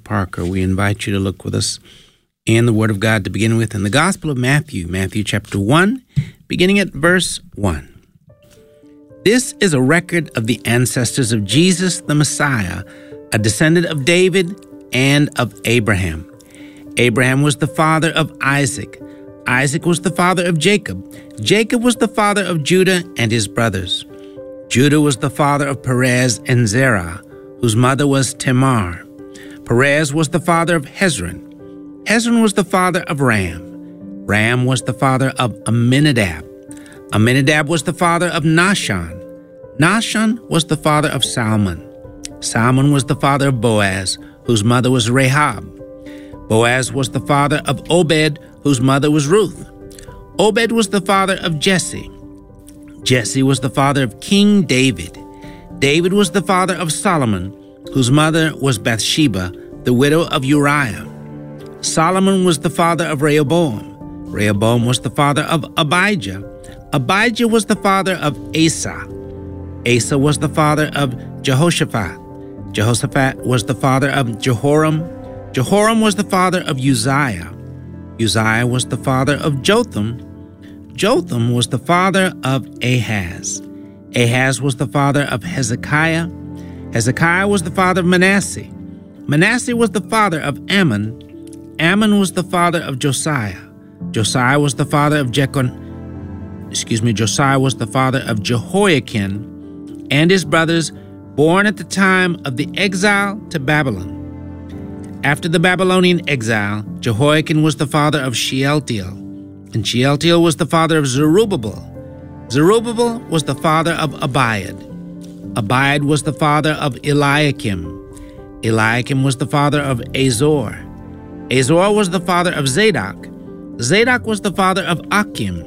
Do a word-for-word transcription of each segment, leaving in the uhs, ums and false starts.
Parker. We invite you to look with us in the Word of God to begin with in the Gospel of Matthew, Matthew chapter one, beginning at verse one. This is a record of the ancestors of Jesus the Messiah, a descendant of David and of Abraham. Abraham was the father of Isaac. Isaac was the father of Jacob. Jacob was the father of Judah and his brothers. Judah was the father of Perez and Zerah, whose mother was Tamar. Perez was the father of Hezron. Hezron was the father of Ram. Ram was the father of Amminadab. Amminadab was the father of Nahshon. Nahshon was the father of Salmon. Salmon was the father of Boaz, whose mother was Rahab. Boaz was the father of Obed, whose mother was Ruth. Obed was the father of Jesse. Jesse was the father of King David. David was the father of Solomon, whose mother was Bathsheba, the widow of Uriah. Solomon was the father of Rehoboam. Rehoboam was the father of Abijah. Abijah was the father of Asa. Asa was the father of Jehoshaphat. Jehoshaphat was the father of Jehoram. Jehoram was the father of Uzziah. Uzziah was the father of Jotham. Jotham was the father of Ahaz. Ahaz was the father of Hezekiah. Hezekiah was the father of Manasseh. Manasseh was the father of Ammon. Ammon was the father of Josiah. Josiah was the father of Jecon. Excuse me, Josiah was the father of Jehoiakim and his brothers, born at the time of the exile to Babylon. After the Babylonian exile, Jehoiakim was the father of Shealtiel, and Shealtiel was the father of Zerubbabel. Zerubbabel was the father of Abiad. Abiad was the father of Eliakim. Eliakim was the father of Azor. Azor was the father of Zadok. Zadok was the father of Achim.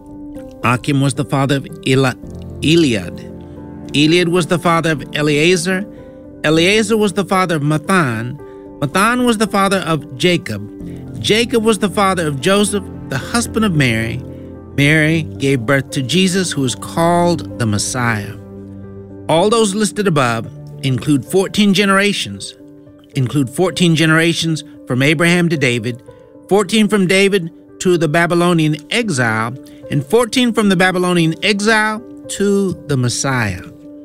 Achim was the father of Eli- Eliad. Eliad was the father of Eleazar. Eleazar was the father of Matthan. Matthan was the father of Jacob. Jacob was the father of Joseph, the husband of Mary. Mary gave birth to Jesus, who is called the Messiah. All those listed above include fourteen generations, include fourteen generations from Abraham to David, fourteen from David to the Babylonian exile, and fourteen from the Babylonian exile to the Messiah.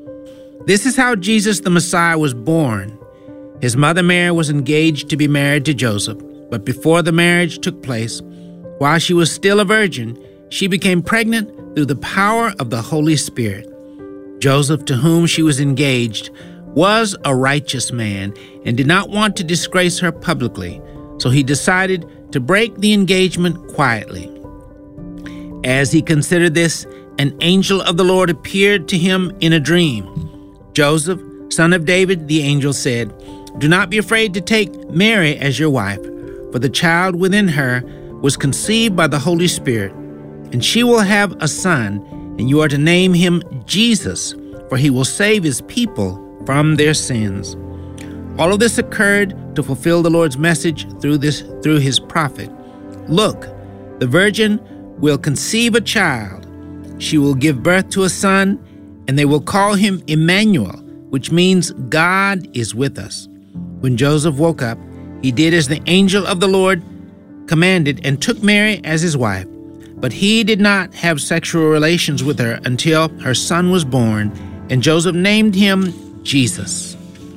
This is how Jesus the Messiah was born. His mother Mary was engaged to be married to Joseph, but before the marriage took place, while she was still a virgin, she became pregnant through the power of the Holy Spirit. Joseph, to whom she was engaged, was a righteous man and did not want to disgrace her publicly, so he decided to break the engagement quietly. As he considered this, an angel of the Lord appeared to him in a dream. Joseph, son of David, the angel said, "Do not be afraid to take Mary as your wife, for the child within her was conceived by the Holy Spirit, and she will have a son, and you are to name him Jesus, for he will save his people from their sins." All of this occurred to fulfill the Lord's message through this through his prophet. "Look, the virgin will conceive a child. She will give birth to a son, and they will call him Emmanuel, which means God is with us." When Joseph woke up, he did as the angel of the Lord commanded and took Mary as his wife. But he did not have sexual relations with her until her son was born, and Joseph named him Jesus.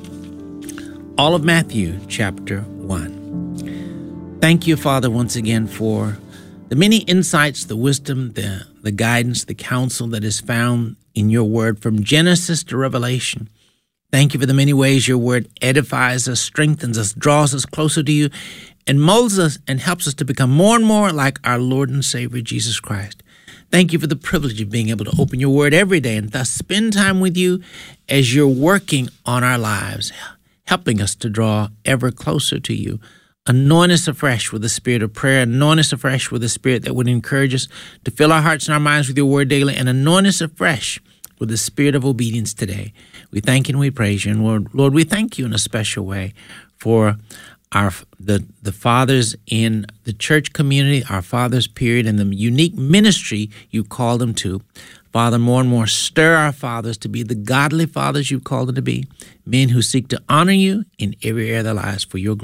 All of Matthew chapter one. Thank you, Father, once again for the many insights, the wisdom, the, the guidance, the counsel that is found in your word from Genesis to Revelation. Thank you for the many ways your word edifies us, strengthens us, draws us closer to you, and molds us and helps us to become more and more like our Lord and Savior, Jesus Christ. Thank you for the privilege of being able to open your word every day and thus spend time with you as you're working on our lives, helping us to draw ever closer to you. Anoint us afresh with the spirit of prayer. Anoint us afresh with the spirit that would encourage us to fill our hearts and our minds with your word daily, and anoint us afresh with the spirit of obedience today. We thank you and we praise you. And Lord, Lord, we thank you in a special way for our the, the fathers in the church community, our fathers, period, and the unique ministry you called them to. Father, more and more stir our fathers to be the godly fathers you've called them to be, men who seek to honor you in every area of their lives for your glory.